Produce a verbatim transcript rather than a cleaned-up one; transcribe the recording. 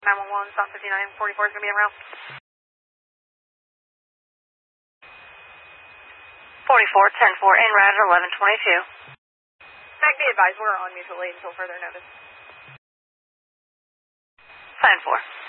nine one one, South fifty-nine forty-four is going to be en route. forty-four ten four, en route at eleven twenty-two. Back be advised, we're on mutual aid until further notice. Sign four.